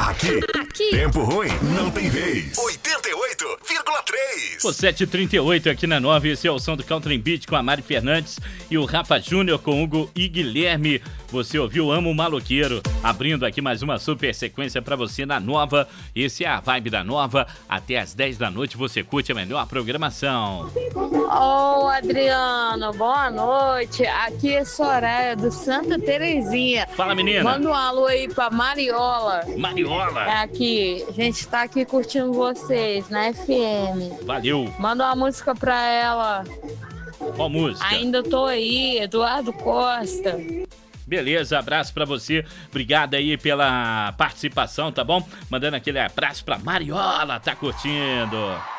Aqui, tempo ruim não tem vez. 88,3. O 7h38 aqui na 9, esse é o som do Country Beat com a Mari Fernandes e o Rafa Júnior com Hugo e Guilherme. Você ouviu Amo Maloqueiro, abrindo aqui mais uma super sequência pra você na Nova. Esse é a vibe da Nova, até às 10 da noite você curte a melhor programação. Ô, Adriano, boa noite. Aqui é Soraya do Santa Terezinha. Fala, menina. Manda um alô aí pra Mariola. Mariola. É aqui, a gente tá aqui curtindo vocês na FM. Valeu. Manda uma música pra ela. Qual música? Ainda tô aí, Eduardo Costa. Beleza, abraço pra você, obrigado aí pela participação, tá bom? Mandando aquele abraço pra Mariola, tá curtindo.